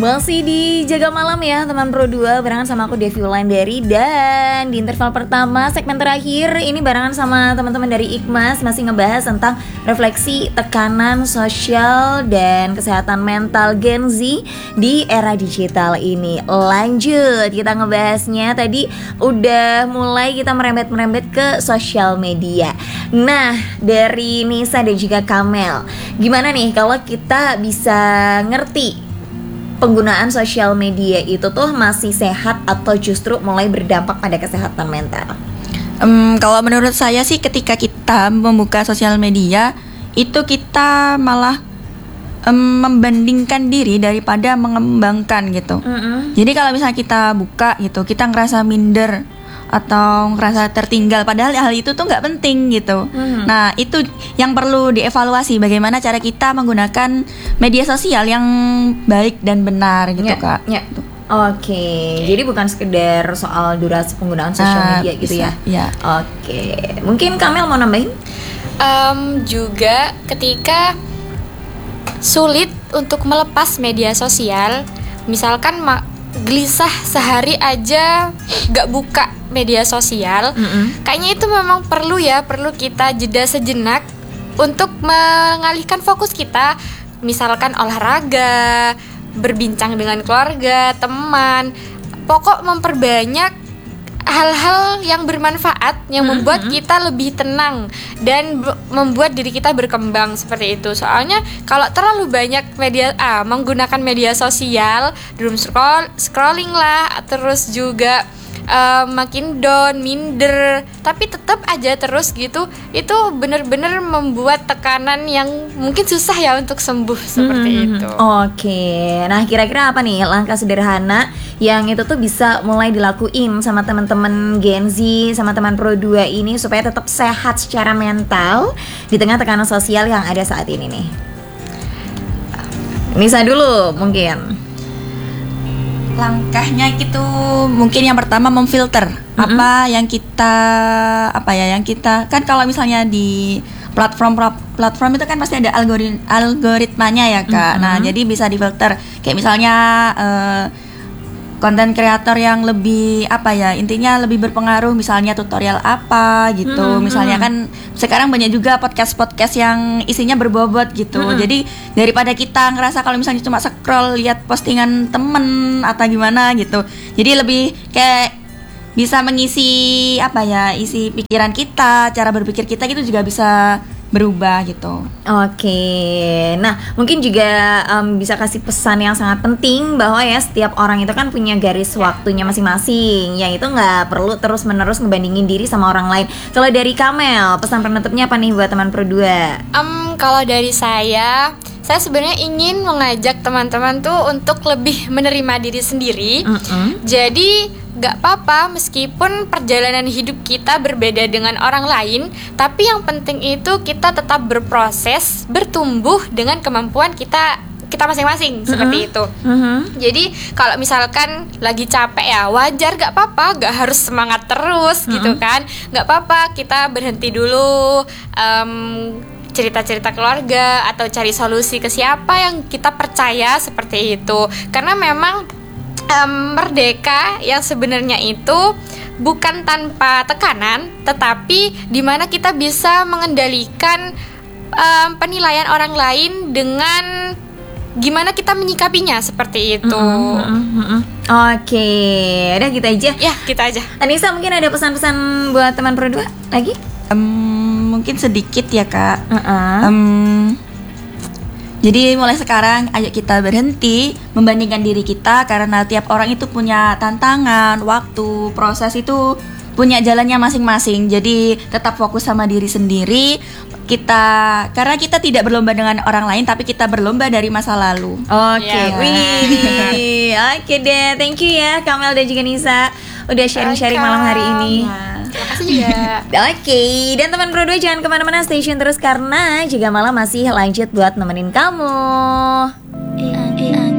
Masih di Jaga Malam ya teman Pro 2, barengan sama aku Devi Wulandari. Dan di interval pertama segmen terakhir ini barengan sama teman-teman dari IKMAS masih ngebahas tentang refleksi tekanan sosial dan kesehatan mental Gen Z di era digital ini. Lanjut, kita ngebahasnya tadi udah mulai kita merembet-merembet ke sosial media. Nah, dari Nisa dan juga Kamel, gimana nih kalau kita bisa ngerti penggunaan sosial media itu tuh masih sehat atau justru mulai berdampak pada kesehatan mental? Kalau menurut saya sih ketika kita membuka sosial media itu kita malah membandingkan diri daripada mengembangkan gitu. Jadi kalau misalnya kita buka gitu, kita ngerasa minder atau ngerasa tertinggal, padahal hal itu tuh nggak penting gitu. Nah, itu yang perlu dievaluasi, bagaimana cara kita menggunakan media sosial yang baik dan benar gitu, Kak. Oke, jadi bukan sekedar soal durasi penggunaan sosial media gitu bisa, ya. Oke, mungkin Kamel mau nambahin? Juga ketika sulit untuk melepas media sosial, misalkan gelisah sehari aja gak buka media sosial, kayaknya itu memang perlu kita jeda sejenak untuk mengalihkan fokus kita, misalkan olahraga, berbincang dengan keluarga, teman, pokok memperbanyak hal-hal yang bermanfaat yang membuat kita lebih tenang dan membuat diri kita berkembang seperti itu. Soalnya kalau terlalu banyak menggunakan media sosial, doom scrolling lah, terus juga makin down, minder, tapi tetap aja terus gitu, itu benar-benar membuat tekanan yang mungkin susah ya untuk sembuh seperti itu. Oke, nah kira-kira apa nih langkah sederhana yang itu tuh bisa mulai dilakuin sama teman-teman Gen Z, sama teman Pro 2 ini supaya tetap sehat secara mental di tengah tekanan sosial yang ada saat ini nih? Nisa dulu mungkin. Langkahnya itu mungkin yang pertama memfilter apa yang kita kan kalau misalnya di platform itu kan pasti ada algoritmanya ya, Kak. Nah, jadi bisa difilter kayak misalnya konten kreator yang lebih intinya lebih berpengaruh, misalnya tutorial apa gitu. Misalnya kan sekarang banyak juga podcast yang isinya berbobot gitu. Jadi daripada kita ngerasa kalau misalnya cuma scroll lihat postingan temen atau gimana gitu, jadi lebih kayak bisa mengisi isi pikiran kita, cara berpikir kita gitu juga bisa berubah gitu. Oke, nah mungkin juga bisa kasih pesan yang sangat penting bahwa ya setiap orang itu kan punya garis waktunya masing-masing, yang itu nggak perlu terus-menerus ngebandingin diri sama orang lain. Kalau dari Kamel, pesan penutupnya apa nih buat teman Pro 2? Kalau dari saya sebenarnya ingin mengajak teman-teman tuh untuk lebih menerima diri sendiri. Jadi gak apa-apa meskipun perjalanan hidup kita berbeda dengan orang lain, tapi yang penting itu kita tetap berproses, bertumbuh dengan kemampuan kita masing-masing, seperti itu. Jadi kalau misalkan lagi capek ya wajar, gak apa-apa, gak harus semangat terus gitu kan. Gak apa-apa kita berhenti dulu, cerita-cerita keluarga atau cari solusi ke siapa yang kita percaya, seperti itu. Karena memang merdeka yang sebenarnya itu bukan tanpa tekanan, tetapi di mana kita bisa mengendalikan penilaian orang lain dengan gimana kita menyikapinya, seperti itu. Oke, udah gitu aja. Ya, kita aja. Anissa, mungkin ada pesan-pesan buat teman Pro 2 lagi? Mungkin sedikit ya, Kak. Jadi mulai sekarang ayo kita berhenti membandingkan diri kita, karena tiap orang itu punya tantangan, waktu, proses itu punya jalannya masing-masing. Jadi tetap fokus sama diri sendiri. Karena kita tidak berlomba dengan orang lain, tapi kita berlomba dari masa lalu. Oke, oke deh, thank you ya Kamel dan juga Nisa udah sharing-sharing malam hari ini. Terima kasih juga. Oke, dan teman Pro 2 jangan kemana-mana, stay tune terus karena Jaga Malam masih lanjut buat nemenin kamu.